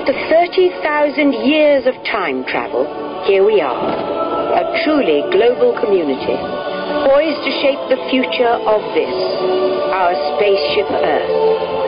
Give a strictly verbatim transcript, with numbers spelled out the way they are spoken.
After thirty thousand years of time travel, here we are, a truly global community, poised to shape the future of this, our spaceship Earth.